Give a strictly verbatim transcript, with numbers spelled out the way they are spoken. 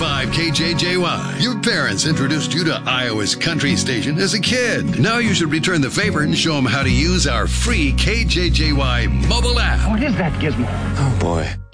five K J J Y. Your parents introduced you to Iowa's country station as a kid. Now you should return the favor and show them how to use our free K J J Y mobile app. What is that gizmo? Oh, boy.